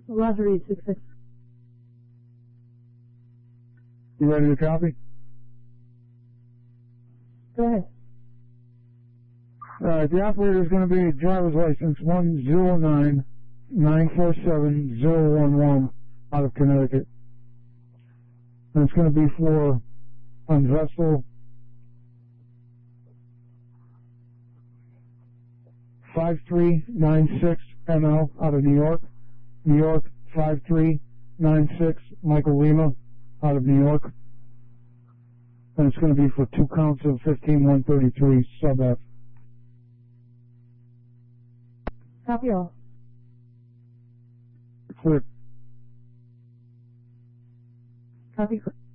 Roger 866. You ready to copy? Go ahead. The operator is going to be driver's license 109947011 out of Connecticut. And it's going to be for on vessel 5396 ML out of New York. New York 5396 Michael Lima out of New York. And it's going to be for 2 counts of 15133 sub F. Copy all. Clear. Copy.